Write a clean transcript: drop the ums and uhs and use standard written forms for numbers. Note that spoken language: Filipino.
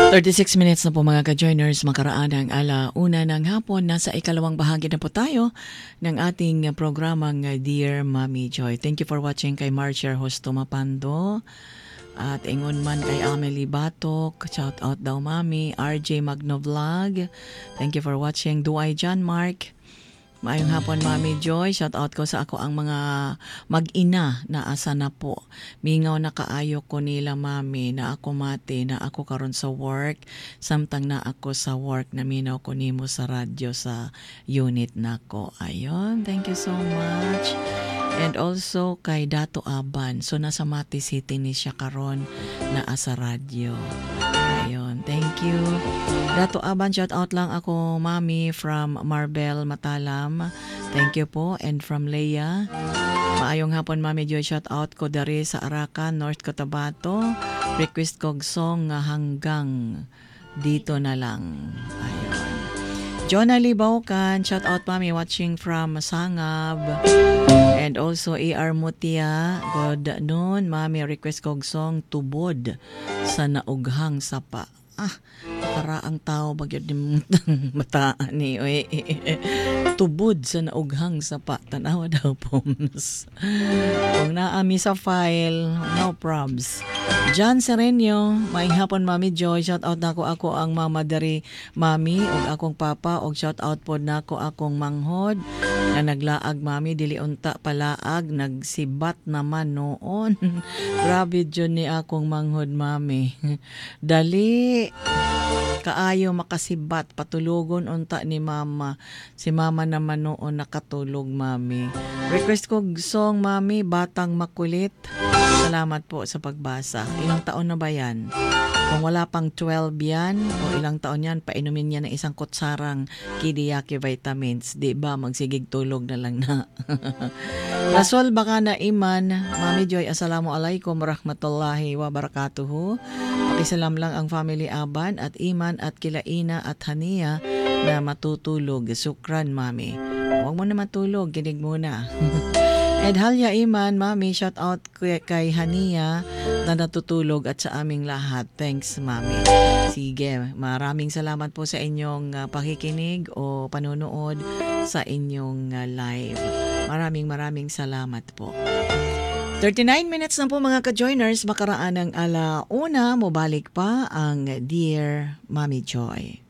36 minutes na po mga ka-joiners, makaraan ang alauna ng hapon. Nasa ikalawang bahagi na po tayo ng ating programang Dear Mommy Joy. Thank you for watching kay Marcia Hosto Mapando. At ingon man kay Amelie Batok, shout out daw Mami. RJ Magno Vlog, thank you for watching. Duay John Mark, maayong hapon Mami Joy, shout out ko sa ako ang mga mag-ina na asa na po. Mingaw na kaayo ko nila Mami na ako mati na ako karon sa work, samtang na ako sa work na minaw ko nimo sa radyo sa unit nako. Ayon, thank you so much. And also kay Dato Aban, so nasa Mati City ni siya karon na asa radyo. Ayun, thank you. Dato Aban, shout out lang ako Mami from Marbel Matalam. Thank you po. And from Leia, maayong hapon Mami Joy, shout out ko dari sa Arakan, North Cotabato. Request kog song nga hanggang dito na lang. Ayun. Jonah Libaucan, shout out Mami watching from Sangab. And also AR Mutia, good noon Mami, request kog song Tubod sa Naughang Sapa. Para ang tao bagyod ni mataan ni Tubod sa Naughang Sapa. Tanawa daw po. Kung naami sa file, no probs. John Serenio, maayong hapon Mami Joy, shout out nako ako ang mama dari Mami ug akong papa, ug shout out pod nako akong manghod na naglaag Mami, dili unta palaag, nagsibat naman noon. Grabe jud ni akong manghod Mami. Dali kaayo makasibat, patulogon unta ni mama. Si mama naman noon nakatulog Mami. Request ko song Mami, Batang Makulit. Salamat po sa pagbasa. Ilang taon na ba yan? Kung wala pang 12 yan, o ilang taon yan, painumin niya ng isang kutsarang Kidiyaki vitamins. Di ba? Magsigig tulog na lang na. Rasol baka na iman. Mami Joy, assalamualaikum warahmatullahi wabarakatuhu. Pakisalam lang ang family Aban at Iman at Kilaina at Hania na matutulog. Sukran Mami. Huwag mo na matulog, ginig muna. Ed Halya Iman, Mami, shout out kay Hania na natutulog at sa aming lahat. Thanks, Mami. Sige, maraming salamat po sa inyong pakikinig o panunood sa inyong live. Maraming salamat po. 39 minutes na po mga ka-joiners, makaraan ng alauna, mabalik pa ang Dear Mommy Joy.